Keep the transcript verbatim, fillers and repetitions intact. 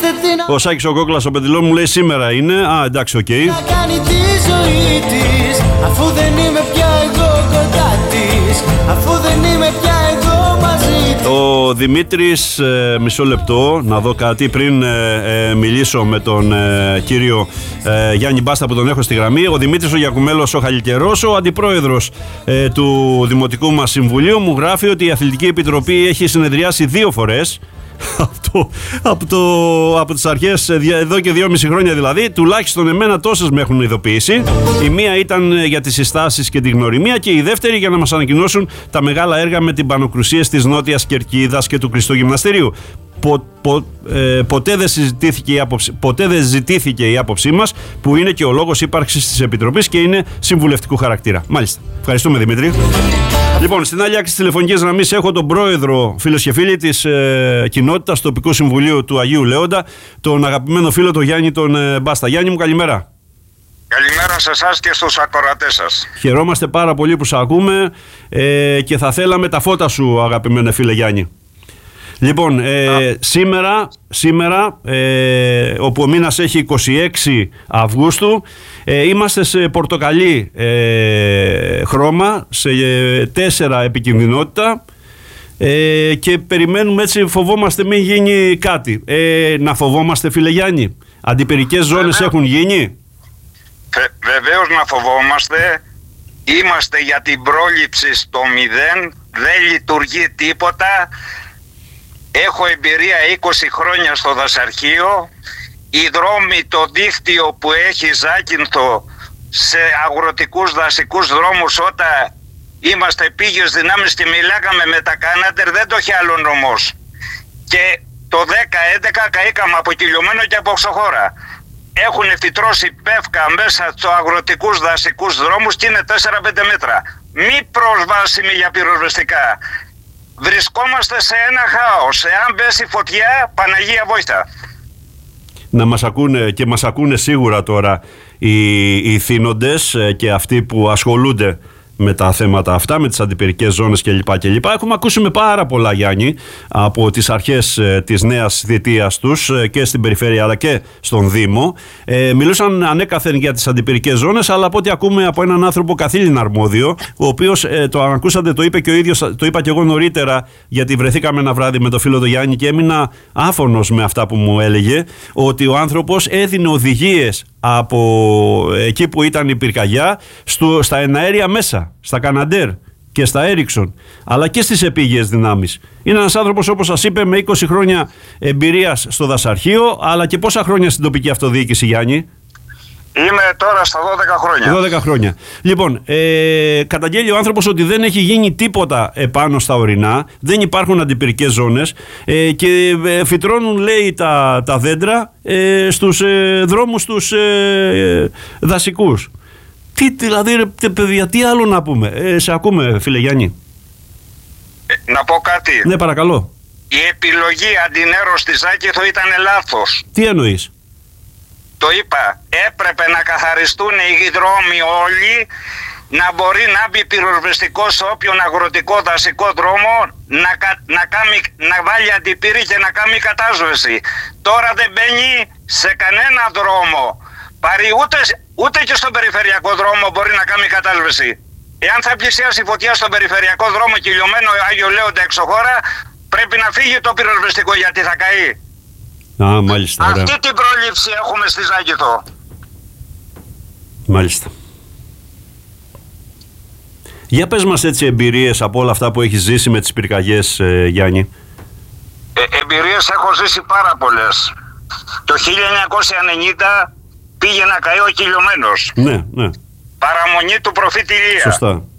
Ο Σάκης ο Κόκλας ο Πεντυλών μου λέει σήμερα είναι. Α, εντάξει, οκ. Okay. Να κάνει τη ζωή της, αφού δεν είμαι πια εγώ κοντά της, αφού δεν είμαι πια εγώ μαζί της. Ο Δημήτρης, ε, μισό λεπτό, να δω κάτι πριν ε, ε, μιλήσω με τον ε, κύριο ε, Γιάννη Μπάστα που τον έχω στη γραμμή. Ο Δημήτρης ο Γιακουμέλος ο Χαλικερός, ο αντιπρόεδρος ε, του Δημοτικού μας Συμβουλίου, μου γράφει ότι η Αθλητική Επιτροπή έχει συνεδριάσει δύο φορές από, το, από, το, από τις αρχές, εδώ και δυόμιση χρόνια δηλαδή, τουλάχιστον εμένα τόσες με έχουν ειδοποιήσει. Η μία ήταν για τις συστάσεις και την γνωριμία και η δεύτερη για να μας ανακοινώσουν τα μεγάλα έργα με την πανοκρουσίες της Νότιας Κερκίδας και του Χριστογυμναστηρίου. Πο, πο, ε, ποτέ, δεν συζητήθηκε η άποψη, ποτέ δεν ζητήθηκε η άποψή μας, που είναι και ο λόγος ύπαρξης της Επιτροπής και είναι συμβουλευτικού χαρακτήρα. Μάλιστα. Ευχαριστούμε, Δημήτρη. Λοιπόν, στην άλλη άκρη της τηλεφωνικής γραμμής έχω τον πρόεδρο, φίλος και φίλοι της ε, κοινότητας τοπικού συμβουλίου του Αγίου Λέοντα, τον αγαπημένο φίλο τον Γιάννη τον ε, Μπάστα. Γιάννη μου, καλημέρα. Καλημέρα σε εσάς και στους ακροατές σας. Χαιρόμαστε πάρα πολύ που σε ακούμε ε, και θα θέλαμε τα φώτα σου, αγαπημένε φίλε Γιάννη. Λοιπόν, ε, σήμερα, σήμερα ε, όπου ο μήνας έχει είκοσι έξι Αυγούστου, ε, είμαστε σε πορτοκαλί ε, χρώμα, σε ε, τέσσερα επικινδυνότητα ε, και περιμένουμε, έτσι φοβόμαστε μην γίνει κάτι. Ε, να φοβόμαστε, φίλε Γιάννη, αντιπυρικές ζώνες Βεβαίως. έχουν γίνει. Βε, βεβαίως να φοβόμαστε, είμαστε για την πρόληψη στο μηδέν, δεν λειτουργεί τίποτα. Έχω εμπειρία είκοσι χρόνια στο δασαρχείο. Οι δρόμοι, το δίκτυο που έχει Ζάκυνθο σε αγροτικούς δασικούς δρόμους, όταν είμαστε πήγες δυνάμεις και μιλάγαμε με τα Κάναντερ, δεν το έχει άλλο νομός. Και το δέκα έντεκα καήκαμε από Κιλιωμένο και από Ξοχώρα. Έχουν φυτρώσει πεύκα μέσα στο αγροτικούς δασικούς δρόμους και είναι τέσσερα πέντε μέτρα. Μη προσβάσιμοι για πυροσβεστικά. Βρισκόμαστε σε ένα χάος. Εάν πέσει φωτιά, Παναγία βόηθα. Να μας ακούνε και μας ακούνε σίγουρα τώρα οι, οι θύνοντες και αυτοί που ασχολούνται με τα θέματα αυτά, με τις αντιπυρικές ζώνες κλπ. κλπ. Έχουμε ακούσει με πάρα πολλά, Γιάννη, από τις αρχές της νέας θητείας τους και στην περιφέρεια αλλά και στον Δήμο. Ε, μιλούσαν ανέκαθεν για τις αντιπυρικές ζώνες, αλλά από ό,τι ακούμε από έναν άνθρωπο καθήλυνα αρμόδιο, ο οποίος, ε, το ακούσατε, το είπε και ο ίδιος, το είπα και εγώ νωρίτερα, γιατί βρεθήκαμε ένα βράδυ με το φίλο του Γιάννη και έμεινα άφωνος με αυτά που μου έλεγε, ότι ο άνθρωπος έδινε οδηγίες από εκεί που ήταν η πυρκαγιά στο, στα εναέρια μέσα, στα Καναντέρ και στα Έριξον, αλλά και στις επίγειες δυνάμεις. Είναι ένας άνθρωπος, όπως σας είπε, με είκοσι χρόνια εμπειρίας στο δασαρχείο, αλλά και πόσα χρόνια στην τοπική αυτοδιοίκηση, Γιάννη? Είμαι τώρα στα δώδεκα χρόνια. δώδεκα χρόνια. Λοιπόν, ε, καταγγέλει ο άνθρωπος ότι δεν έχει γίνει τίποτα επάνω στα ορεινά, δεν υπάρχουν αντιπυρικές ζώνες ε, και ε, φυτρώνουν, λέει, τα, τα δέντρα ε, στους ε, δρόμους τους ε, δασικούς. Τι, δηλαδή, ρε παιδιά, τι άλλο να πούμε? Ε, σε ακούμε, φίλε Γιάννη. Ε, να πω κάτι. Ναι, παρακαλώ. Η επιλογή αντινέρω στη Ζάκυνθο ήταν λάθος. Τι εννοείς? Το είπα, έπρεπε να καθαριστούν οι δρόμοι όλοι, να μπορεί να μπει πυροσβεστικό σε όποιον αγροτικό δασικό δρόμο, να, να, κάνει, να βάλει αντιπύρη και να κάνει κατάσβεση. Τώρα δεν μπαίνει σε κανένα δρόμο, παρή ούτε, ούτε και στον περιφερειακό δρόμο μπορεί να κάνει κατάσβεση. Εάν θα πλησιάσει η φωτιά στον περιφερειακό δρόμο Κιλιωμένο Άγιο Λέοντα Εξοχώρα, πρέπει να φύγει το πυροσβεστικό γιατί θα καεί. Α, μάλιστα, ωραία. Αυτή την πρόληψη έχουμε στη Ζάκυνθο. Μάλιστα. Για πες μας, έτσι, εμπειρίες από όλα αυτά που έχεις ζήσει με τις πυρκαγιές, ε, Γιάννη. Ε, εμπειρίες έχω ζήσει πάρα πολλές. Το χίλια εννιακόσια ενενήντα πήγε να καεί ο Κιλιωμένος. Ναι, ναι. Παραμονή του προφήτη Ηλία. Σωστά.